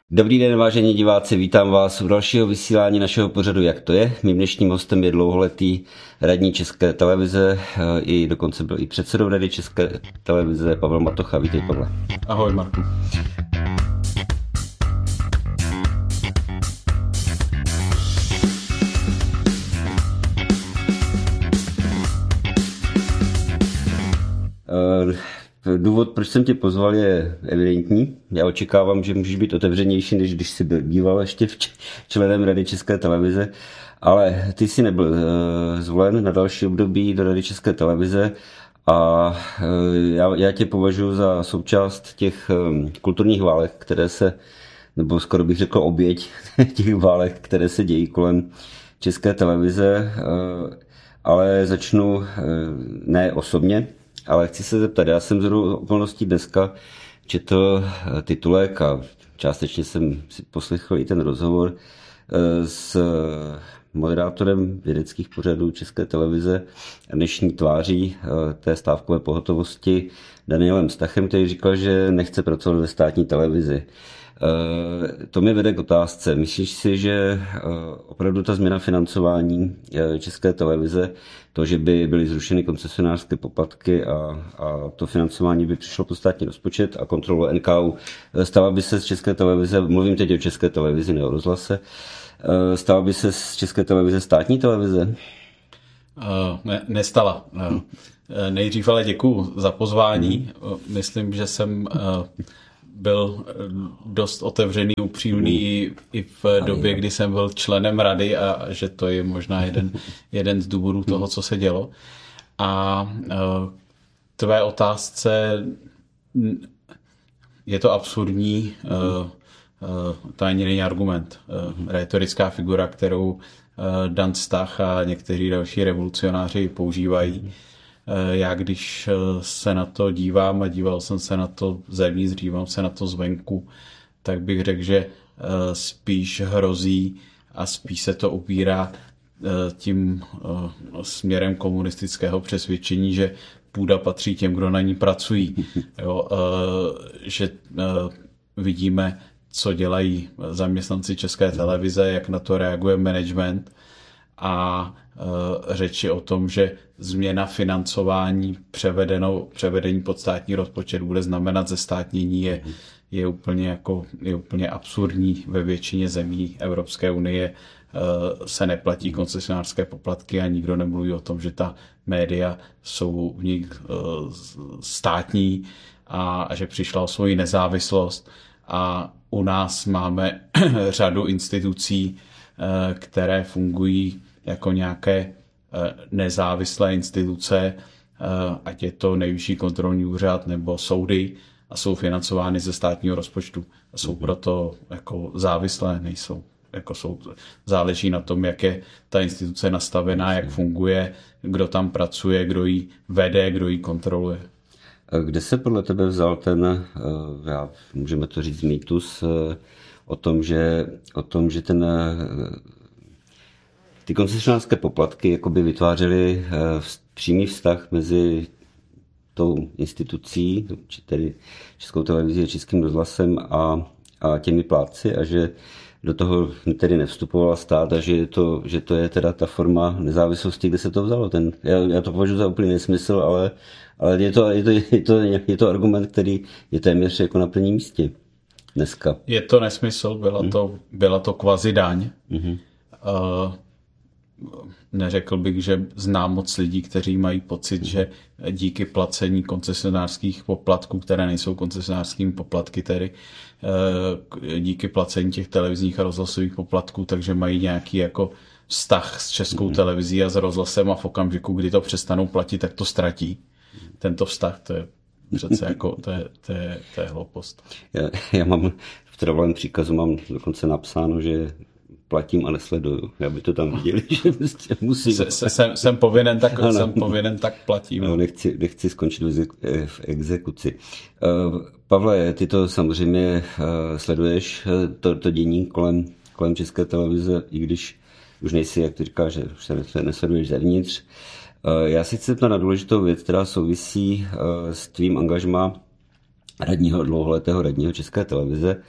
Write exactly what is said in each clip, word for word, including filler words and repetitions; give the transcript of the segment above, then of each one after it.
Dobrý den, vážení diváci, vítám vás u dalšího vysílání našeho pořadu Jak to je. Mým dnešním hostem je dlouholetý radní České televize, i dokonce byl i předsedou Rady České televize Pavel Matocha. Vítej, Pavle. Ahoj, Marku. Uh, Důvod, proč jsem tě pozval, je evidentní. Já očekávám, že můžeš být otevřenější, než když jsi byl býval ještě členem Rady České televize, ale ty jsi nebyl uh, zvolen na další období do Rady České televize a uh, já, já tě považuji za součást těch um, kulturních válek, které se, nebo skoro bych řekl oběť těch válek, které se dějí kolem České televize, uh, ale začnu uh, ne osobně, ale chci se zeptat, já jsem z okolností dneska četl titulek a částečně jsem si poslechl i ten rozhovor s moderátorem vědeckých pořadů České televize a dnešní tváří té stávkové pohotovosti Danielem Stachem, který říkal, že nechce pracovat ve státní televizi. To mě vede k otázce. Myslíš si, že opravdu ta změna financování České televize, to, že by byly zrušeny koncesionářské poplatky a, a to financování by přišlo pod státní rozpočet a kontrolu N K U, stala by se z České televize, mluvím teď o České televizi, ne o rozhlase, stala by se z České televize státní televize? Uh, ne, nestala. Uh, nejdřív ale děkuju za pozvání. Uh, myslím, že jsem uh, byl dost otevřený, upřímný i, i v době, kdy jsem byl členem rady a že to je možná jeden, jeden z důvodů toho, co se dělo. A uh, tvé otázce, je to absurdní, uh, uh, to ani není argument. Uh, rétorická figura, kterou uh, Dan Stach a někteří další revolucionáři používají. Já když se na to dívám a díval jsem se na to zevnitř, dívám se na to zvenku, tak bych řekl, že spíš hrozí a spíš se to upírá tím směrem komunistického přesvědčení, že půda patří těm, kdo na ní pracují. Jo, že vidíme, co dělají zaměstnanci České televize, jak na to reaguje management a řeči o tom, že změna financování převedeno, převedení pod státní rozpočet bude znamenat zestátnění je, je, úplně jako, je úplně absurdní. Ve většině zemí Evropské unie se neplatí koncesionářské poplatky a nikdo nemluví o tom, že ta média jsou v nich státní a že přišla o svoji nezávislost. A u nás máme řadu institucí, které fungují jako nějaké nezávislé instituce, ať je to Nejvyšší kontrolní úřad nebo soudy, a jsou financovány ze státního rozpočtu. A jsou proto jako závislé, nejsou. Jako jsou, záleží na tom, jak je ta instituce nastavená, jak funguje, kdo tam pracuje, kdo ji vede, kdo ji kontroluje. Kde se podle tebe vzal ten, já, můžeme to říct, mýtus o tom, že, o tom, že ten ty koncesionářské poplatky jakoby vytvářely přímý vztah mezi tou institucí, či tedy Českou televizí a Českým rozhlasem a, a těmi plátci a že do toho tedy nevstupoval stát a že, je to, že to je teda ta forma nezávislosti, kde se to vzalo. Ten, já, já to považuji za úplný nesmysl, ale, ale je, to, je, to, je, to, je to argument, který je téměř jako na prvním místě dneska. Je to nesmysl, byla to, byla to kvazi daň. Mm-hmm. Uh, Neřekl bych, že znám moc lidí, kteří mají pocit, že díky placení koncesionářských poplatků, které nejsou koncesionářskými poplatky, tedy díky placení těch televizních a rozhlasových poplatků, takže mají nějaký jako vztah s Českou televizí a s rozhlasem a v okamžiku, kdy to přestanou platit, tak to ztratí. Tento vztah, to je přece jako, to je, to je, to je hloupost. Já, já mám v trvalém příkazu mám dokonce napsáno, že platím a nesleduju. Já by to tam viděli, že prostě musím. Se, se, jsem, jsem, povinen tak, jsem povinen tak platím. No, nechci, nechci skončit v exekuci. Uh, Pavle, ty to samozřejmě uh, sleduješ, to, to dění kolem, kolem České televize, i když už nejsi, jak ty říkáš, že už se nesleduješ zevnitř. Uh, já si chci zeptat na důležitou věc, která souvisí uh, s tvým angažmá radního, dlouholetého radního České televize.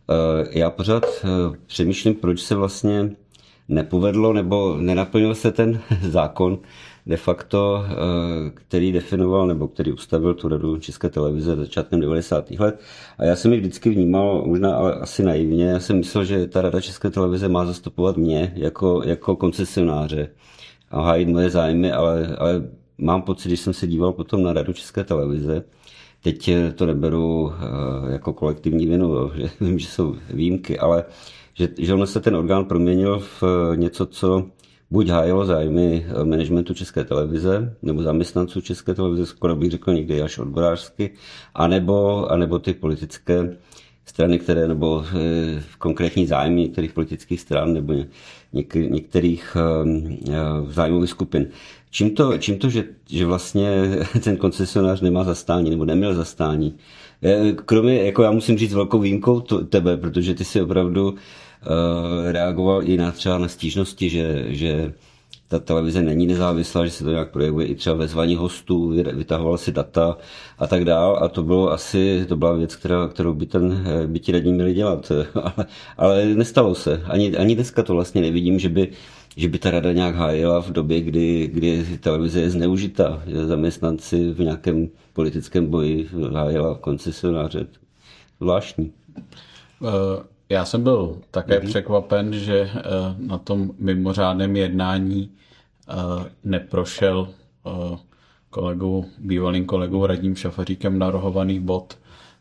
Já pořád přemýšlím, proč se vlastně nepovedlo nebo nenaplnil se ten zákon de facto, který definoval nebo který ustavil tu Radu České televize začátkem devadesátých let. A já jsem ji vždycky vnímal, možná ale asi naivně, já jsem myslel, že ta Rada České televize má zastupovat mě jako, jako koncesionáře a hájit moje zájmy, ale, ale mám pocit, když jsem se díval potom na Radu České televize, teď to neberu jako kolektivní vinu, že vím, že jsou výjimky, ale že, že ono se ten orgán proměnil v něco, co buď hájilo zájmy managementu České televize, nebo zaměstnanců České televize, skoro bych řekl někdy až odborářsky, anebo, anebo ty politické strany, které, nebo konkrétní zájmy některých politických stran, nebo něk, některých zájmových skupin. Čím to, čím to že, že vlastně ten koncesionář nemá zastání, nebo neměl zastání? Kromě, jako já musím říct velkou výjimkou to, tebe, protože ty si opravdu uh, reagoval i na třeba na stížnosti, že, že ta televize není nezávislá, že se to nějak projevuje i třeba ve zvaní hostů, vytahoval si data a tak dál, a to bylo asi, to byla věc, která, kterou by, ten, by ti radní měli dělat, ale, ale nestalo se. Ani, ani dneska to vlastně nevidím, že by že by ta rada nějak hájila v době, kdy, kdy televize je zneužita, že zaměstnanci v nějakém politickém boji hájila koncesionáře. Zvláštní. Já jsem byl také mm-hmm. překvapen, že na tom mimořádném jednání neprošel kolegou, bývalým kolegou radním Šafaříkem narohovaný bod,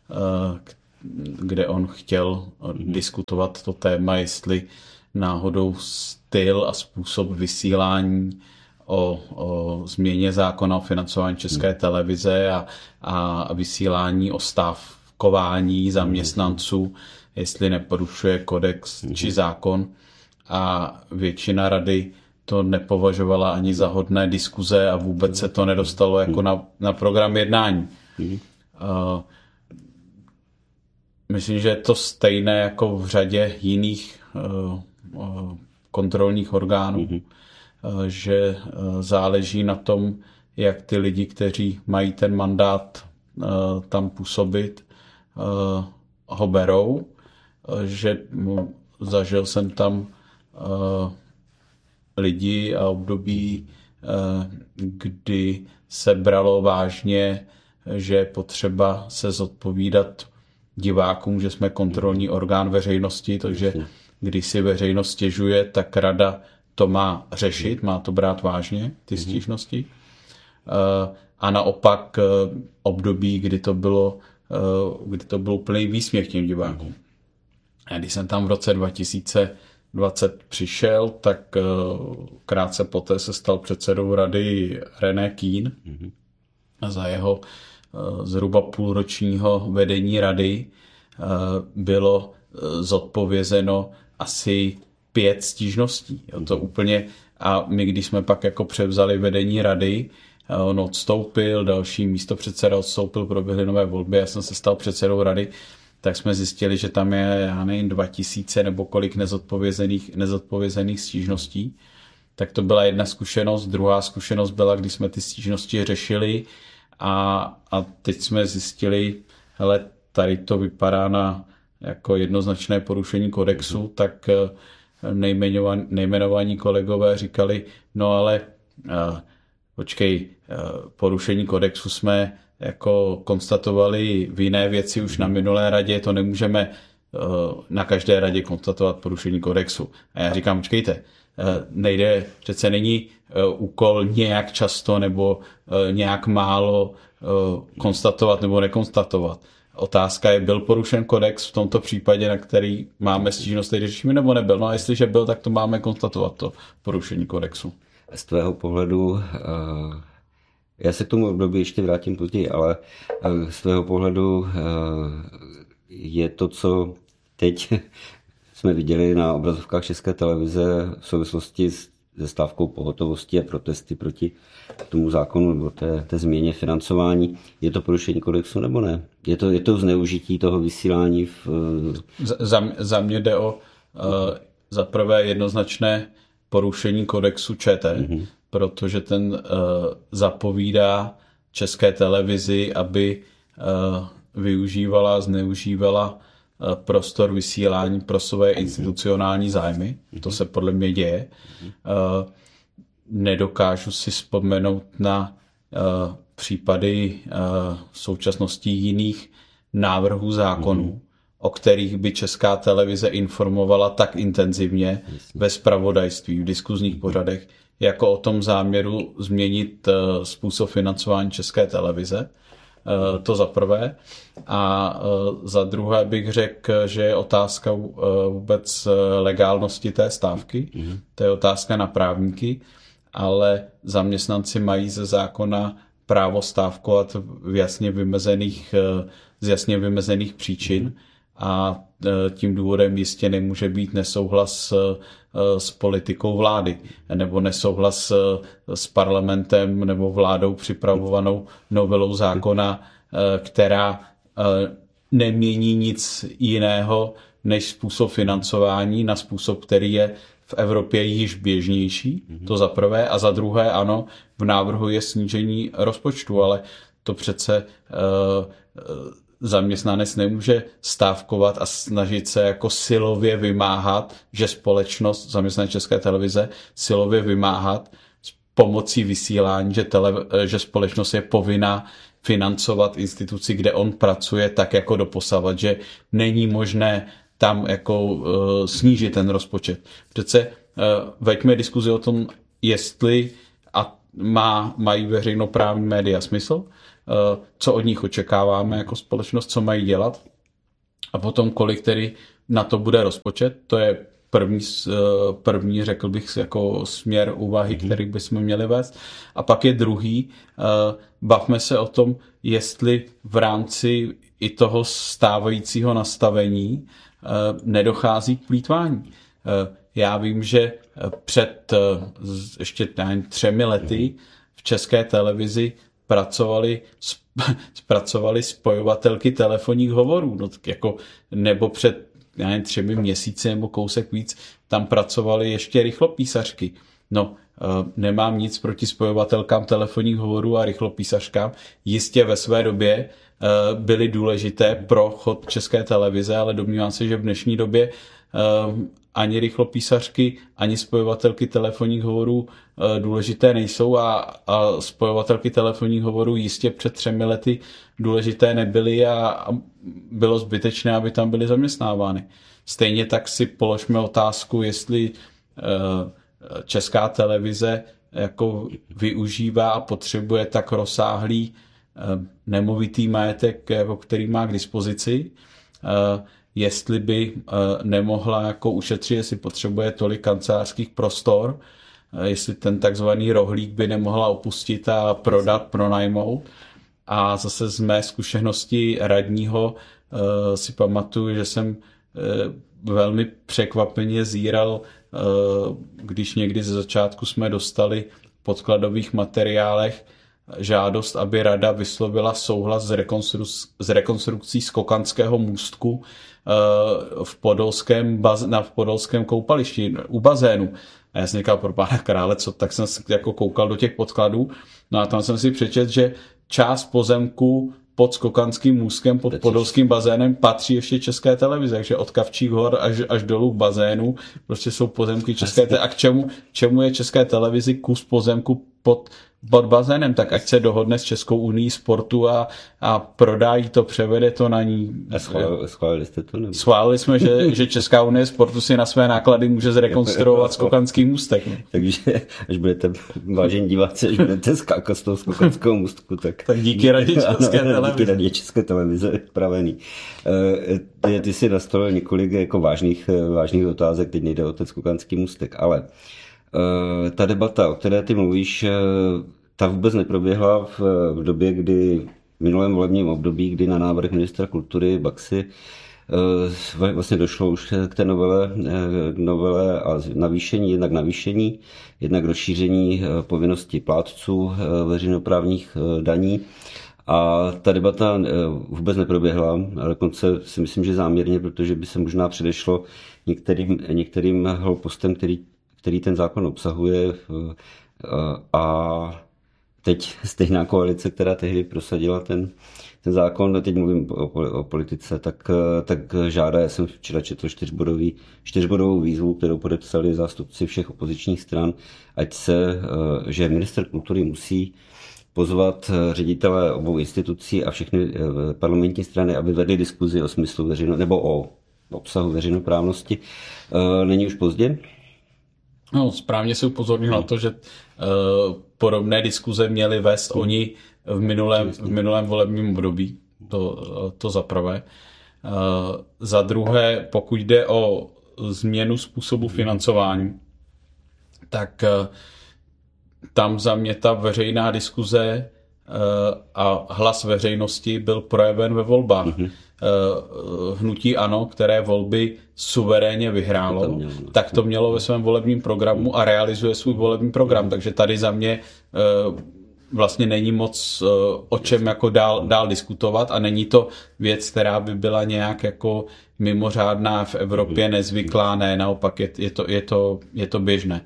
kde on chtěl mm-hmm. diskutovat to téma, jestli náhodou styl a způsob vysílání o, o změně zákona o financování České hmm. televize a, a vysílání o stávkování zaměstnanců, jestli neporušuje kodex hmm. či zákon. A většina rady to nepovažovala ani za hodné diskuze a vůbec se to nedostalo jako na, na program jednání. Hmm. Uh, myslím, že je to stejné jako v řadě jiných uh, kontrolních orgánů, mm-hmm. že záleží na tom, jak ty lidi, kteří mají ten mandát tam působit, ho berou, že zažil jsem tam lidi a období, kdy se bralo vážně, že je potřeba se zodpovídat divákům, že jsme kontrolní orgán veřejnosti, takže když si veřejnost stěžuje, tak rada to má řešit, má to brát vážně, ty stížnosti. A naopak období, kdy to bylo, kdy to byl úplný výsměch těm divákům. A když jsem tam v roce dva tisíce dvacet přišel, tak krátce poté se stal předsedou rady René Kühn. A za jeho zhruba půlročního vedení rady bylo zodpovězeno asi pět stížností. Jo, to úplně, a my, když jsme pak jako převzali vedení rady, on odstoupil, další místopředseda odstoupil, proběhly nové volby, já jsem se stal předsedou rady, tak jsme zjistili, že tam je, já nevím, dva tisíce nebo kolik nezodpovězených, nezodpovězených stížností. Tak to byla jedna zkušenost. Druhá zkušenost byla, když jsme ty stížnosti řešili a, a teď jsme zjistili, hele, tady to vypadá na jako jednoznačné porušení kodexu, tak nejmenovaní, nejmenovaní kolegové říkali, no ale uh, počkej, uh, porušení kodexu jsme jako konstatovali v jiné věci už na minulé radě, to nemůžeme uh, na každé radě konstatovat porušení kodexu. A já říkám, počkejte, uh, nejde, přece není uh, úkol nějak často nebo uh, nějak málo uh, konstatovat nebo nekonstatovat. Otázka je, byl porušen kodex v tomto případě, na který máme stížnost, který řešíme, nebo nebyl? No a jestliže byl, tak to máme konstatovat, to porušení kodexu. Z tvého pohledu, já se k tomu období ještě vrátím později, ale z tvého pohledu je to, co teď jsme viděli na obrazovkách České televize v souvislosti s se stávkou pohotovosti a protesty proti tomu zákonu nebo té, té změně financování. Je to porušení kodexu nebo ne? Je to, je to zneužití toho vysílání? V... Za, za mě jde o uh, za prvé jednoznačné porušení kodexu ČT, mm-hmm. protože ten uh, zapovídá České televizi, aby uh, využívala, zneužívala prostor vysílání pro své institucionální zájmy. To se podle mě děje. Nedokážu si vzpomenout na případy v současnosti jiných návrhů zákonů, o kterých by Česká televize informovala tak intenzivně ve zpravodajství, v diskuzních pořadech, jako o tom záměru změnit způsob financování České televize. To za prvé. A za druhé bych řekl, že je otázka vůbec legálnosti té stávky. To je otázka na právníky, ale zaměstnanci mají ze zákona právo stávkovat v jasně vymezených, z jasně vymezených příčin a tím důvodem jistě nemůže být nesouhlas s politikou vlády nebo nesouhlas s parlamentem nebo vládou připravovanou novelou zákona, která nemění nic jiného než způsob financování na způsob, který je v Evropě již běžnější, to za prvé, a za druhé ano, v návrhu je snížení rozpočtu, ale to přece uh, zaměstnanec nemůže stávkovat a snažit se jako silově vymáhat, že společnost, zaměstnanec České televize, silově vymáhat s pomocí vysílání, že, tele, že společnost je povinná financovat instituci, kde on pracuje, tak jako doposavat, že není možné tam jako uh, snížit ten rozpočet. Přece uh, veďme diskuzi o tom, jestli a má, mají veřejnoprávní média smysl, uh, co od nich očekáváme jako společnost, co mají dělat a potom kolik tedy na to bude rozpočet. To je první, uh, první řekl bych, jako směr úvahy, mm-hmm. který bychom měli vést. A pak je druhý, uh, bavme se o tom, jestli v rámci i toho stávajícího nastavení nedochází k plýtvání. Já vím, že před ještě třemi lety v České televizi pracovali, pracovali spojovatelky telefonních hovorů, no, jako, nebo před já nevím, třemi měsíci nebo kousek víc, tam pracovali ještě rychlopísařky. No, nemám nic proti spojovatelkám telefonních hovorů a rychlopísařkám. Jistě ve své době byly důležité pro chod České televize, ale domnívám se, že v dnešní době ani rychlopísařky, ani spojovatelky telefonních hovorů důležité nejsou a, a spojovatelky telefonních hovorů jistě před třemi lety důležité nebyly a, a bylo zbytečné, aby tam byly zaměstnávány. Stejně tak si položme otázku, jestli Česká televize jako využívá a potřebuje tak rozsáhlý nemovitý majetek, jako který má k dispozici, jestli by nemohla jako ušetřit, jestli potřebuje tolik kancelářských prostor, jestli ten takzvaný rohlík by nemohla opustit a prodat, pronajmout. A zase z mé zkušenosti radního si pamatuju, že jsem velmi překvapeně zíral, když někdy ze začátku jsme dostali v podkladových materiálech žádost, aby rada vyslovila souhlas s, rekonstru- s rekonstrukcí Skokanského můstku v podolském, baz- na v podolském koupališti u bazénu. A já jsem říkal, pro pána krále, co, tak jsem jako koukal do těch podkladů. No a tam jsem si přečetl, že část pozemku pod Skokanským můstkem, pod podolským bazénem patří ještě České televize, takže od Kavčích hor až, až dolů k bazénu prostě jsou pozemky České televize. A k čemu, čemu je České televizi kus pozemku pod, pod bazénem? Tak ať se dohodne s Českou unií sportu a, a prodají to, převede to na ní. A schválili, schválili jste to? Nebo? Schválili jsme, že, že Česká unie sportu si na své náklady může zrekonstruovat Skokanský můstek. Ne? Takže až budete, vážení diváci, až budete skákat z toho Skokanského můstku, tak... tak díky radě České televize. Díky radě České televize, pravený. Ty, ty jsi nastolil několik jako vážných, vážných otázek, teď nejde o ten Skokanský můstek, ale ta debata, o které ty mluvíš, ta vůbec neproběhla v, v době, kdy v minulém volebním období, kdy na návrh ministra kultury Baxy vlastně došlo už k té novele, novele a navýšení, jednak navýšení, jednak rozšíření povinnosti plátců veřejnoprávních daní. A ta debata vůbec neproběhla, ale dokonce si myslím, že záměrně, protože by se možná předešlo některým, některým hloupostem, který, který ten zákon obsahuje, a teď stejná koalice, která tehdy prosadila ten, ten zákon, teď mluvím o, o politice, tak, tak žádá, já jsem včera četl čtyřbodový, čtyřbodovou výzvu, kterou podepsali zástupci všech opozičních stran, ať se, že ministr kultury musí pozvat ředitele obou institucí a všechny parlamentní strany, aby vedli diskuzi o smyslu veřejno, nebo o obsahu veřejnoprávnosti. Není už pozdě? No, správně si upozornil na to, že uh, podobné diskuze měli vést oni v minulém, v minulém volebním období. To, to za prvé. Uh, za druhé, pokud jde o změnu způsobu financování, tak uh, tam za mě ta veřejná diskuze uh, a hlas veřejnosti byl projeven ve volbách. Mm-hmm. Uh, hnutí ANO, které volby suverénně vyhrálo, to mělo, no. tak to mělo ve svém volebním programu a realizuje svůj volební program. Takže tady za mě uh, vlastně není moc uh, o čem jako dál, dál diskutovat a není to věc, která by byla nějak jako mimořádná v Evropě, nezvyklá, ne, naopak je, je, to, je, to, je to běžné.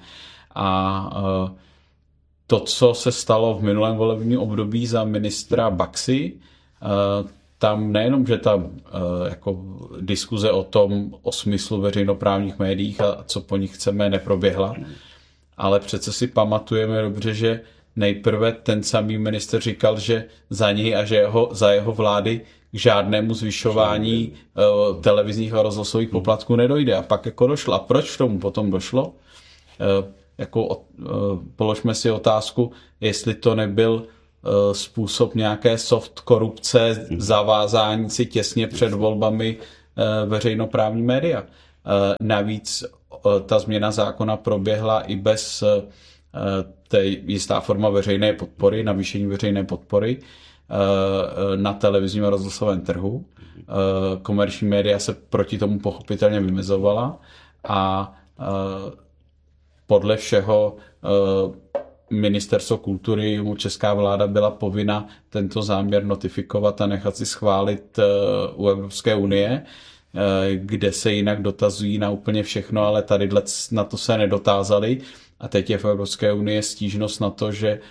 A uh, to, co se stalo v minulém volebním období za ministra Baxy, uh, tam nejenom, že ta uh, jako diskuze o tom, o smyslu veřejnoprávních médiích a co po nich chceme, neproběhla, ale přece si pamatujeme dobře, že nejprve ten samý minister říkal, že za něj a že jeho, za jeho vlády k žádnému zvyšování uh, televizních a rozhlasových poplatků nedojde. A pak jako došlo. A proč k tomu potom došlo? Uh, jako, uh, položme si otázku, jestli to nebyl způsob nějaké soft korupce, zavázání si těsně před volbami veřejnoprávní média. Navíc ta změna zákona proběhla i bez té jistá forma veřejné podpory, navýšení veřejné podpory na televizním a rozhlasovém trhu. Komerční média se proti tomu pochopitelně vymezovala a podle všeho Ministerstvo kultury, česká vláda byla povinna tento záměr notifikovat a nechat si schválit u Evropské unie, kde se jinak dotazují na úplně všechno, ale tady na to se nedotázali. A teď je v Evropské unii stížnost na to, že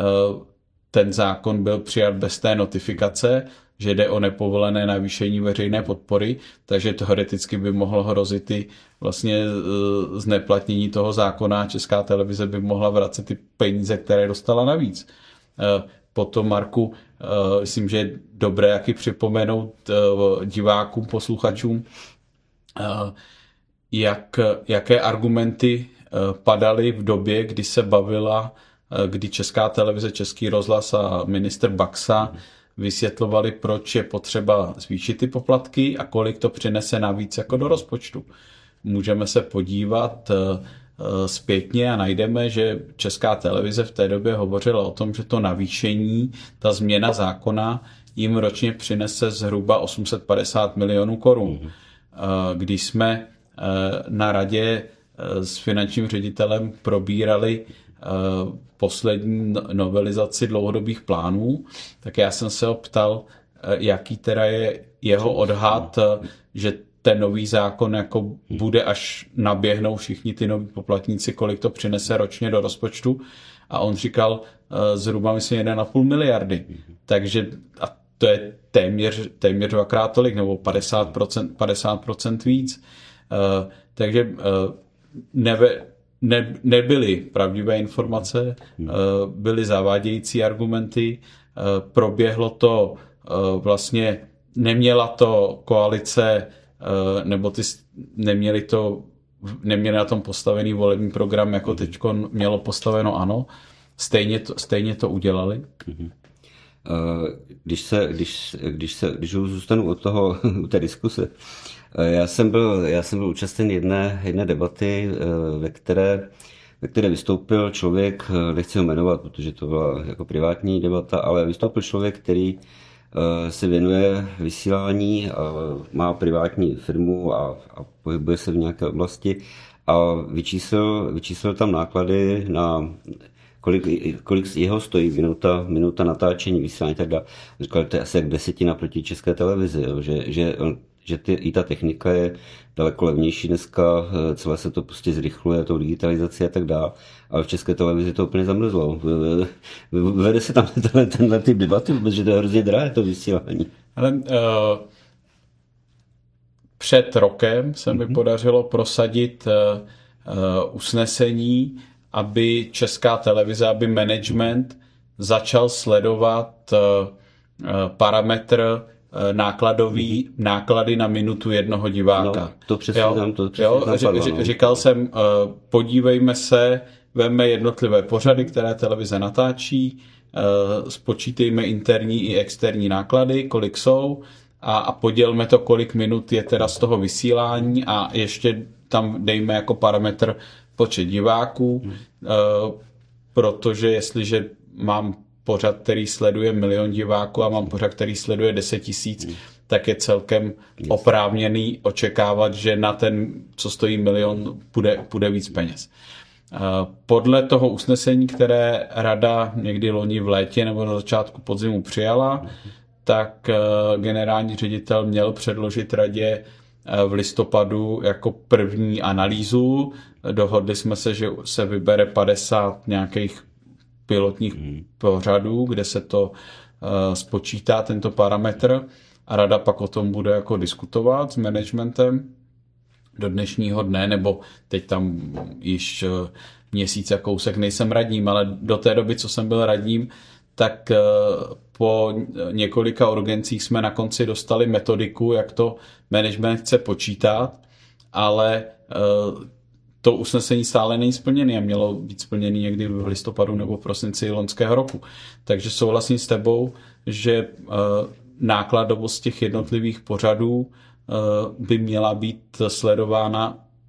ten zákon byl přijat bez té notifikace, že jde o nepovolené navýšení veřejné podpory, takže teoreticky by mohlo hrozit i vlastně zneplatnění toho zákona. Česká televize by mohla vracet ty peníze, které dostala navíc. Potom, Marku, myslím, že je dobré jaký připomenout divákům, posluchačům, jak, jaké argumenty padaly v době, kdy se bavila, kdy Česká televize, Český rozhlas a ministr Baxa vysvětlovali, proč je potřeba zvýšit ty poplatky a kolik to přinese navíc jako do rozpočtu. Můžeme se podívat zpětně a najdeme, že Česká televize v té době hovořila o tom, že to navýšení, ta změna zákona jim ročně přinese zhruba osm set padesát milionů korun. Když jsme na radě s finančním ředitelem probírali poslední novelizaci dlouhodobých plánů, tak já jsem se ho ptal, jaký teda je jeho odhad, že ten nový zákon jako bude, až naběhnou všichni ty noví poplatníci, kolik to přinese ročně do rozpočtu. A on říkal zhruba, myslím, jedna a půl miliardy. Takže a to je téměř, téměř dvakrát tolik, nebo padesát procent, padesát procent víc. Takže neve, ne, nebyly pravdivé informace, byly zavádějící argumenty, proběhlo to vlastně, neměla to koalice, nebo ty neměli to, neměli na tom postavený volební program, jako teďko mělo postaveno ANO, stejně to, stejně to udělali. Když se, když, když se, když zůstanu od toho, u té diskuse, já jsem byl, já jsem byl účasten jedné, jedné debaty, ve které, ve které vystoupil člověk, nechci ho jmenovat, protože to byla jako privátní debata, ale vystoupil člověk, který se věnuje vysílání, má privátní firmu a, a pohybuje se v nějaké oblasti a vyčíslil, vyčíslil tam náklady na kolik, kolik jeho stojí minuta, minuta natáčení, vysílání tak dále. Říkal, to je asi jak desetina proti České televizi, jo, že, že že ty, i ta technika je daleko levnější dneska, celé se to prostě zrychluje, tou digitalizací a tak dále, ale v České televizi to úplně zamrzlo. Vede se tam tenhle, tenhle typ debaty, protože to je hrozně drahé to vysílání. Ale uh, před rokem se mi mm-hmm. podařilo prosadit uh, uh, usnesení, aby Česká televize, aby management začal sledovat uh, uh, parametr nákladový náklady na minutu jednoho diváka. No, to přesně jo, tam, to přesně jo, tam padlo, ř, no. Říkal jsem, podívejme se, veme jednotlivé pořady, které televize natáčí, spočítejme interní i externí náklady, kolik jsou a, a podělme to, kolik minut je teda z toho vysílání a ještě tam dejme jako parametr počet diváků, hmm. protože jestliže mám pořad, který sleduje milion diváků a mám pořad, který sleduje deset tisíc, mm. tak je celkem yes. oprávněný očekávat, že na ten, co stojí milion, půjde, půjde víc peněz. Podle toho usnesení, které rada někdy loni v létě nebo na začátku podzimu přijala, mm. tak generální ředitel měl předložit radě v listopadu jako první analýzu. Dohodli jsme se, že se vybere padesát nějakých pilotních hmm. pořadů, kde se to uh, spočítá, tento parametr a rada pak o tom bude jako diskutovat s managementem do dnešního dne, nebo teď tam již uh, měsíc a kousek nejsem radním, ale do té doby, co jsem byl radním, tak uh, po několika urgencích jsme na konci dostali metodiku, jak to management chce počítat, ale uh, to usnesení stále není splněné a mělo být splněné někdy v listopadu nebo v prosinci loňského roku. Takže souhlasím s tebou, že uh, nákladovost těch jednotlivých pořadů uh, by měla být sledována